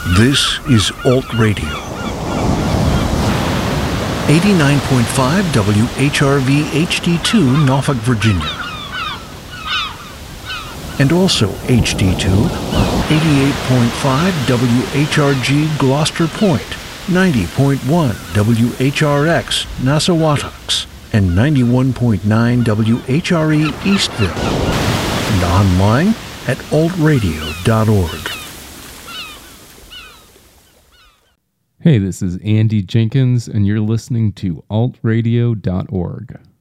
This is Alt Radio. 89.5 WHRV HD2 Norfolk, Virginia. And also HD2 on 88.5 WHRG Gloucester Point, 90.1 WHRX Nassawatucks, and 91.9 WHRE Eastville. And online at altradio.org. Hey, this is Andy Jenkins, and you're listening to altradio.org.